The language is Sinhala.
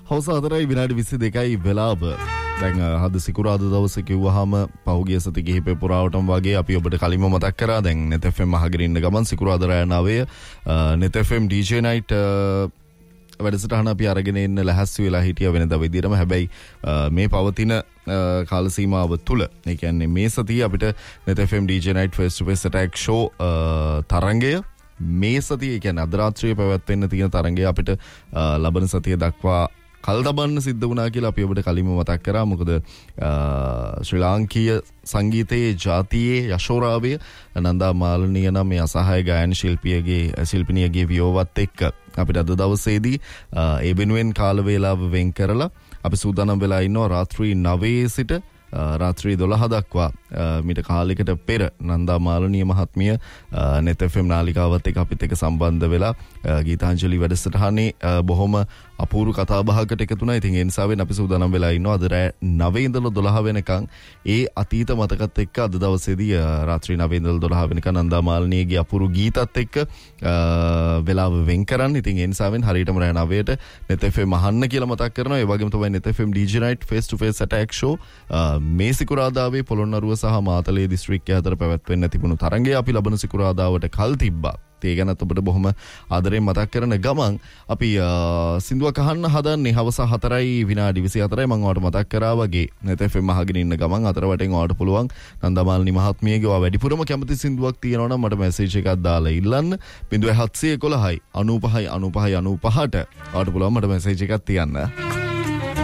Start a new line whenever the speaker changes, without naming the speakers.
හවස 4:22 වෙලාව. දැන් හද සිකුරාදා දවසේ කිව්වහම පහුගිය සති කිහිපේ පුරාවටම වගේ අපි ඔබට කලින්ම මතක් කරා. දැන් net fm අහගෙන ඉන්න ගමන් සිකුරාදා රාත්‍රී 9 net fm DJ night වැඩසටහන අපි අරගෙන ඉන්න ලැහැස්සි වෙලා හිටියා වෙනදා විදිහටම. හැබැයි මේ පවතින කාල සීමාව තුල, ඒ කියන්නේ මේ සතිය අපිට net fm DJ night face to face attack show තරංගය මේ සතිය කියන්නේ අද රාත්‍රියේ පැවැත්වෙන්න තියෙන තරංගය අපිට ලබන සතිය දක්වා කල් තබන්න සිද්ධ වුණා කියලා අපි ඔබට කලින්ම මතක් කරා. මොකද ශ්‍රී ලාංකීය සංගීතයේ ජාතියේ යශෝරාවය නන්දා මාලනීය නම් මේ අසහාය ගායන ශිල්පිනියගේ වියෝවත් එක්ක අපිට අද දවසේදී ඒ වෙනුවෙන් කාල වේලාව වෙන් කරලා අපි සූදානම් වෙලා ඉන්නවා රාත්‍රී 9 සිට රාත්‍රී 12 දක්වා මිට කාලයකට පෙර නන්දා මාලනීය මහත්මිය net fm නාලිකාවත් එක්ක අපිත් එක්ක සම්බන්ධ වෙලා ගීතාංජලි වැඩසටහනේ බොහොම අපූර්ව කතා බහකට එකතු වුණා. ඉතින් ඒ නිසාවෙන් අපි සූදානම් වෙලා ඉන්නවා අද රෑ 9 ඉඳලා 12 වෙනකන් ඒ අතීත මතකත් එක්ක අද දවසේදී රාත්‍රී 9 ඉඳලා 12 වෙනකන් නන්දා මාලනීයගේ අපූර්ව ගීතත් එක්ක වෙලාව වෙන් කරන්න. ඉතින් ඒ නිසාවෙන් හරියටම රෑ 9ට net fm අහන්න කියලා මතක් කරනවා. ඒ වගේම තමයි net fm DJ night face to face attack show මේ සිකුරාදාවේ පොළොන්නරුව සහ මාතලේ දිස්ත්‍රික්කය අතර පැවැත්වෙන්න තිබුණු තරංගය අපි ලබන සිකුරාදාවට කල් තිබ්බා. ඒ ගැනත් ඔබට බොහොම ආදරෙන් මතක් කරන ගමන් අපි සින්දුවක් අහන්න හදන්නේ හවස 4:24 මම ඔයාලට මතක් කරා වගේ net fm අහගෙන ඉන්න ගමන් අතර වටෙන් ඔයාලට පුළුවන් නන්දමාලිනී මහත්මියගේ ඔයා වැඩිපුරම කැමති සින්දුවක් තියෙනවා නම් මට මැසේජ් එකක් දාලා ඉල්ලන්න 0711 95 95 95ට ඔයාලට පුළුවන් මට මැසේජ් එකක් තියන්න.